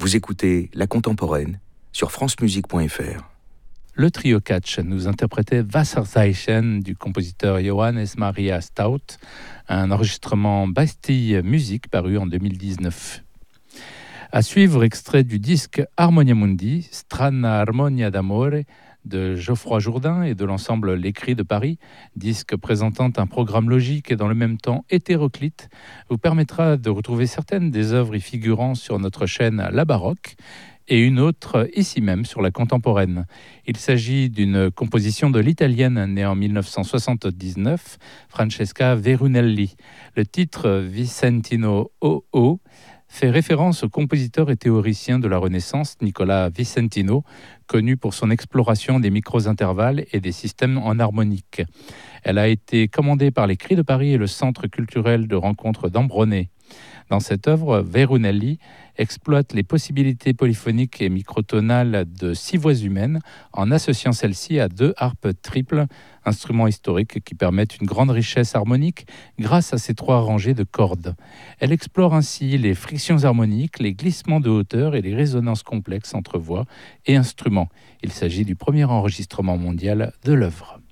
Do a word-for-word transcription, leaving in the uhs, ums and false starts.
Vous écoutez La Contemporaine sur francemusique point f r. Le trio Catch nous interprétait Wasserzeichen du compositeur Johannes Maria Stout, un enregistrement Bastille Musique paru en deux mille dix-neuf. À suivre, extrait du disque Harmonia Mundi, Strana Armonia d'Amore, de Geoffroy Jourdain et de l'ensemble Les Cris de Paris, disque présentant un programme logique et dans le même temps hétéroclite, vous permettra de retrouver certaines des œuvres y figurant sur notre chaîne La Baroque et une autre ici même sur la contemporaine. Il s'agit d'une composition de l'italienne née en dix-neuf cent soixante-dix-neuf, Francesca Verunelli. Le titre Vicentino O O fait référence au compositeur et théoricien de la Renaissance Nicola Vicentino, connu pour son exploration des micros-intervalles et des systèmes en harmonique. Elle a été commandée par les Cris de Paris et le Centre culturel de rencontre d'Ambronay. Dans cette œuvre, Verunelli exploite les possibilités polyphoniques et microtonales de six voix humaines en associant celles-ci à deux harpes triples, instruments historiques qui permettent une grande richesse harmonique grâce à ces trois rangées de cordes. Elle explore ainsi les frictions harmoniques, les glissements de hauteur et les résonances complexes entre voix et instruments. Il s'agit du premier enregistrement mondial de l'œuvre.